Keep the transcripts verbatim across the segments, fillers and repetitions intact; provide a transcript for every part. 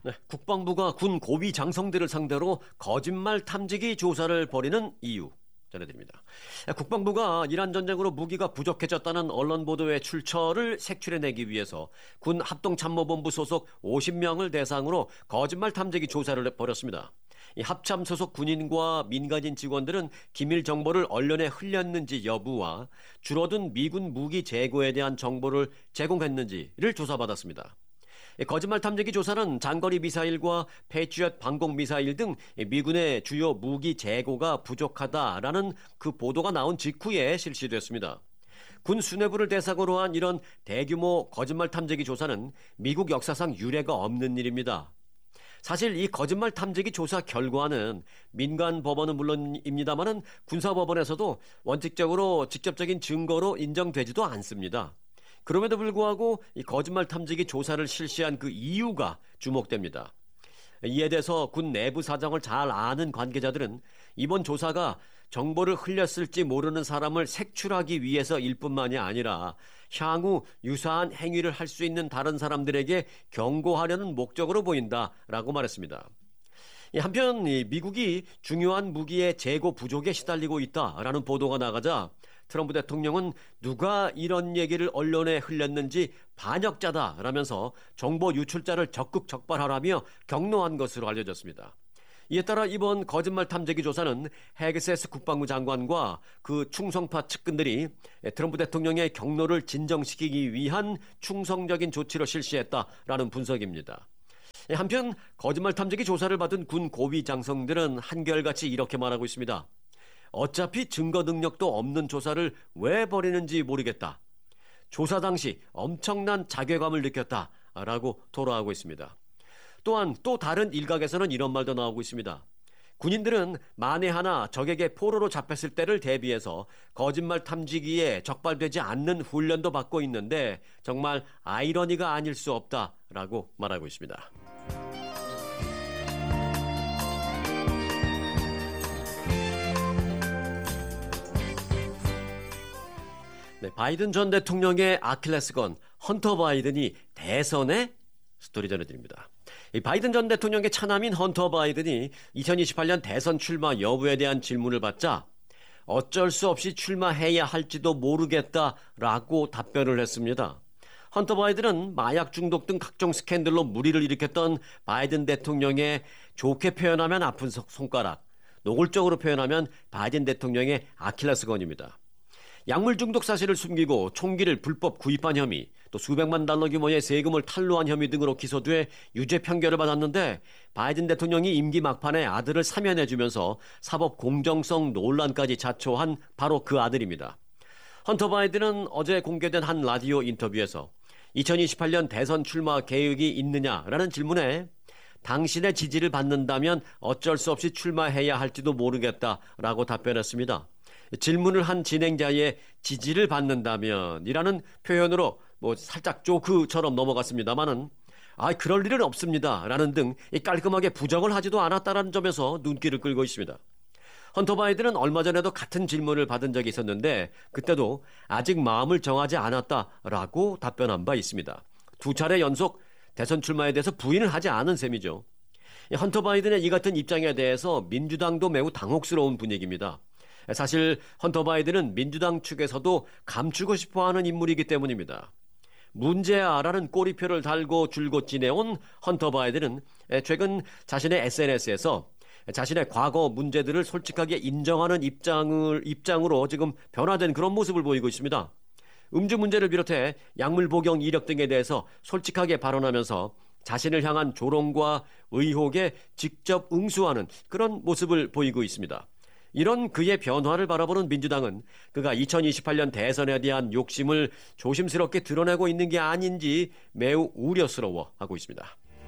네, 국방부가 군 고위 장성들을 상대로 거짓말 탐지기 조사를 벌이는 이유 전해드립니다. 국방부가 이란 전쟁으로 무기가 부족해졌다는 언론 보도의 출처를 색출해내기 위해서 군 합동참모본부 소속 오십 명을 대상으로 거짓말 탐지기 조사를 벌였습니다. 이 합참 소속 군인과 민간인 직원들은 기밀 정보를 언론에 흘렸는지 여부와 줄어든 미군 무기 재고에 대한 정보를 제공했는지를 조사받았습니다. 거짓말 탐지기 조사는 장거리 미사일과 패triot 방공 미사일 등 미군의 주요 무기 재고가 부족하다라는 그 보도가 나온 직후에 실시됐습니다. 군 수뇌부를 대상으로 한 이런 대규모 거짓말 탐지기 조사는 미국 역사상 유례가 없는 일입니다. 사실 이 거짓말 탐지기 조사 결과는 민간 법원은 물론입니다만은 군사 법원에서도 원칙적으로 직접적인 증거로 인정되지도 않습니다. 그럼에도 불구하고 이 거짓말 탐지기 조사를 실시한 그 이유가 주목됩니다. 이에 대해서 군 내부 사정을 잘 아는 관계자들은 이번 조사가 정보를 흘렸을지 모르는 사람을 색출하기 위해서일 뿐만이 아니라 향후 유사한 행위를 할 수 있는 다른 사람들에게 경고하려는 목적으로 보인다라고 말했습니다. 한편 미국이 중요한 무기의 재고 부족에 시달리고 있다라는 보도가 나가자 트럼프 대통령은 누가 이런 얘기를 언론에 흘렸는지 반역자다라면서 정보 유출자를 적극 적발하라며 경로한 것으로 알려졌습니다. 이에 따라 이번 거짓말 탐지기 조사는 해그세스 국방부 장관과 그 충성파 측근들이 트럼프 대통령의 경로를 진정시키기 위한 충성적인 조치로 실시했다라는 분석입니다. 한편 거짓말 탐지기 조사를 받은 군 고위 장성들은 한결같이 이렇게 말하고 있습니다. 어차피 증거 능력도 없는 조사를 왜 벌이는지 모르겠다. 조사 당시 엄청난 자괴감을 느꼈다라고 토로하고 있습니다. 또한 또 다른 일각에서는 이런 말도 나오고 있습니다. 군인들은 만에 하나 적에게 포로로 잡혔을 때를 대비해서 거짓말 탐지기에 적발되지 않는 훈련도 받고 있는데 정말 아이러니가 아닐 수 없다라고 말하고 있습니다. 네, 바이든 전 대통령의 아킬레스건 헌터 바이든이 대선에 스토리 전해드립니다. 이 바이든 전 대통령의 차남인 헌터 바이든이 이천이십팔 년 대선 출마 여부에 대한 질문을 받자 어쩔 수 없이 출마해야 할지도 모르겠다라고 답변을 했습니다. 헌터 바이든은 마약 중독 등 각종 스캔들로 물의를 일으켰던 바이든 대통령의 좋게 표현하면 아픈 손가락, 노골적으로 표현하면 바이든 대통령의 아킬레스건입니다. 약물 중독 사실을 숨기고 총기를 불법 구입한 혐의, 또 수백만 달러 규모의 세금을 탈루한 혐의 등으로 기소돼 유죄 판결을 받았는데 바이든 대통령이 임기 막판에 아들을 사면해주면서 사법 공정성 논란까지 자초한 바로 그 아들입니다. 헌터 바이든은 어제 공개된 한 라디오 인터뷰에서 이천이십팔 년 대선 출마 계획이 있느냐라는 질문에 당신의 지지를 받는다면 어쩔 수 없이 출마해야 할지도 모르겠다라고 답변했습니다. 질문을 한 진행자의 지지를 받는다면 이라는 표현으로 뭐 살짝 조크처럼 넘어갔습니다만은 아 그럴 일은 없습니다 라는 등 깔끔하게 부정을 하지도 않았다는 점에서 눈길을 끌고 있습니다. 헌터 바이든은 얼마 전에도 같은 질문을 받은 적이 있었는데 그때도 아직 마음을 정하지 않았다라고 답변한 바 있습니다. 두 차례 연속 대선 출마에 대해서 부인을 하지 않은 셈이죠. 헌터 바이든의 이 같은 입장에 대해서 민주당도 매우 당혹스러운 분위기입니다. 사실 헌터 바이든은 민주당 측에서도 감추고 싶어하는 인물이기 때문입니다. 문제아라는 꼬리표를 달고 줄곧 지내온 헌터 바이든은 최근 자신의 에스엔에스에서 자신의 과거 문제들을 솔직하게 인정하는 입장을, 입장으로 지금 변화된 그런 모습을 보이고 있습니다. 음주 문제를 비롯해 약물 복용 이력 등에 대해서 솔직하게 발언하면서 자신을 향한 조롱과 의혹에 직접 응수하는 그런 모습을 보이고 있습니다. 이런 그의 변화를 바라보는 민주당은 그가 이천이십팔 년 대선에 대한 욕심을 조심스럽게 드러내고 있는 게 아닌지 매우 우려스러워하고 있습니다.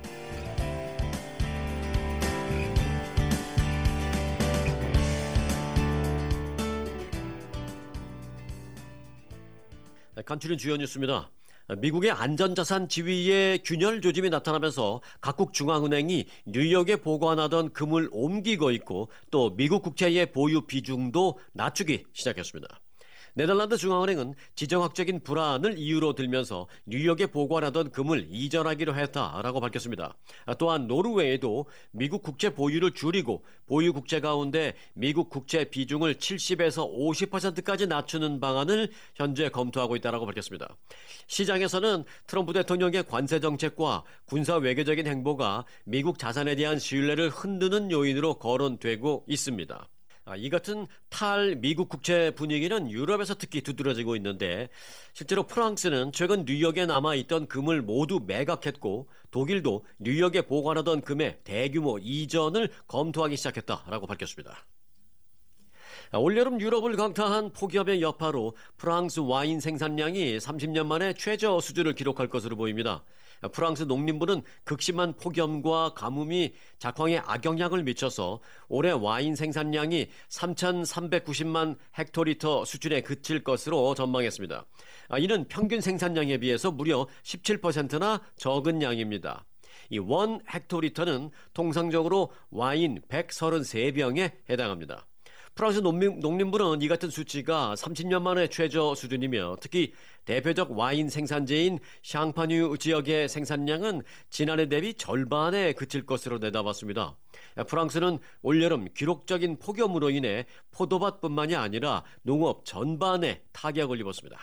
간추린 주요 뉴스입니다. 미국의 안전자산 지위의 균열 조짐이 나타나면서 각국 중앙은행이 뉴욕에 보관하던 금을 옮기고 있고 또 미국 국채의 보유 비중도 낮추기 시작했습니다. 네덜란드 중앙은행은 지정학적인 불안을 이유로 들면서 뉴욕에 보관하던 금을 이전하기로 했다라고 밝혔습니다. 또한 노르웨이도 미국 국채 보유를 줄이고 보유 국채 가운데 미국 국채 비중을 칠십에서 오십 퍼센트까지 낮추는 방안을 현재 검토하고 있다고 밝혔습니다. 시장에서는 트럼프 대통령의 관세 정책과 군사 외교적인 행보가 미국 자산에 대한 신뢰를 흔드는 요인으로 거론되고 있습니다. 아, 이 같은 탈 미국 국채 분위기는 유럽에서 특히 두드러지고 있는데 실제로 프랑스는 최근 뉴욕에 남아있던 금을 모두 매각했고 독일도 뉴욕에 보관하던 금의 대규모 이전을 검토하기 시작했다라고 밝혔습니다. 올여름 유럽을 강타한 폭염의 여파로 프랑스 와인 생산량이 삼십 년 만에 최저 수준을 기록할 것으로 보입니다. 프랑스 농림부는 극심한 폭염과 가뭄이 작황에 악영향을 미쳐서 올해 와인 생산량이 삼천삼백구십만 헥토리터 수준에 그칠 것으로 전망했습니다. 이는 평균 생산량에 비해서 무려 십칠 퍼센트나 적은 양입니다. 이 원 헥토리터는 통상적으로 와인 백삼십삼 병에 해당합니다. 프랑스 농림, 농림부는 이 같은 수치가 삼십 년 만의 최저 수준이며 특히 대표적 와인 생산지인 샹파뉴 지역의 생산량은 지난해 대비 절반에 그칠 것으로 내다봤습니다. 프랑스는 올여름 기록적인 폭염으로 인해 포도밭뿐만이 아니라 농업 전반에 타격을 입었습니다.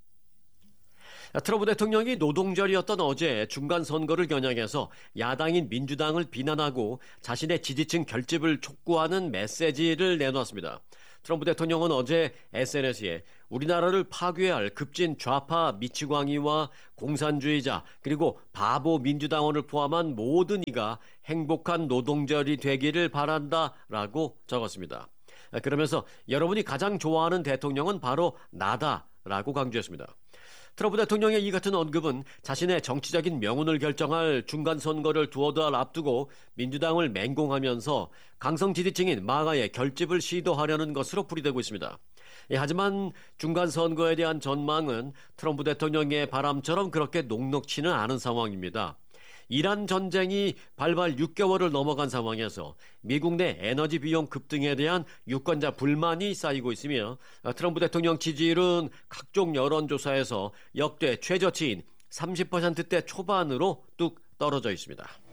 트럼프 대통령이 노동절이었던 어제 중간선거를 겨냥해서 야당인 민주당을 비난하고 자신의 지지층 결집을 촉구하는 메시지를 내놓았습니다. 트럼프 대통령은 어제 에스엔에스에 우리나라를 파괴할 급진 좌파 미치광이와 공산주의자 그리고 바보 민주당원을 포함한 모든 이가 행복한 노동절이 되기를 바란다라고 적었습니다. 그러면서 여러분이 가장 좋아하는 대통령은 바로 나다라고 강조했습니다. 트럼프 대통령의 이 같은 언급은 자신의 정치적인 명운을 결정할 중간선거를 두어 달 앞두고 민주당을 맹공하면서 강성 지지층인 마가의 결집을 시도하려는 것으로 풀이되고 있습니다. 예, 하지만 중간선거에 대한 전망은 트럼프 대통령의 바람처럼 그렇게 녹록치는 않은 상황입니다. 이란 전쟁이 발발 육 개월을 넘어간 상황에서 미국 내 에너지 비용 급등에 대한 유권자 불만이 쌓이고 있으며 트럼프 대통령 지지율은 각종 여론조사에서 역대 최저치인 삼십 퍼센트대 초반으로 뚝 떨어져 있습니다.